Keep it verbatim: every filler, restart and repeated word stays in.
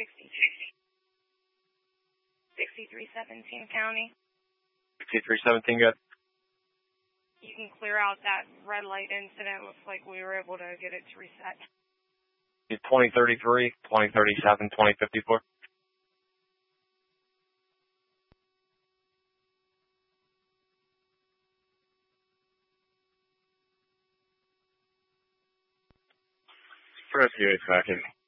sixty-three seventeen County. sixty-three seventeen, good. You can clear out that red light incident. Looks like we were able to get it to reset. twenty thirty-three, twenty thirty-seven, twenty fifty-four. For a few seconds.